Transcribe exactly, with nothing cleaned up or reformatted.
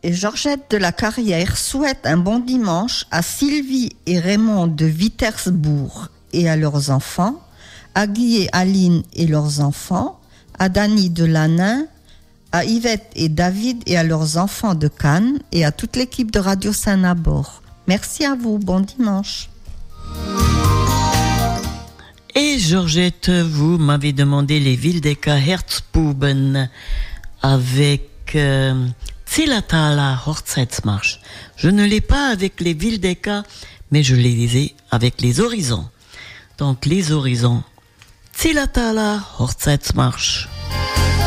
Et Georgette de la Carrière souhaite un bon dimanche à Sylvie et Raymond de Wittersbourg et à leurs enfants, à Guy et Aline et leurs enfants, à Dany de Lannin, à Yvette et David et à leurs enfants de Cannes et à toute l'équipe de Radio Saint-Nabor. Merci à vous, bon dimanche. Et Georgette, vous m'avez demandé les Wildecker Herzbuben avec euh, Zillertaler Hochzeitsmarsch. Je ne l'ai pas avec les Wildecker, mais je les ai avec les Horizons. Donc les Horizons, Zillertaler Hochzeitsmarsch.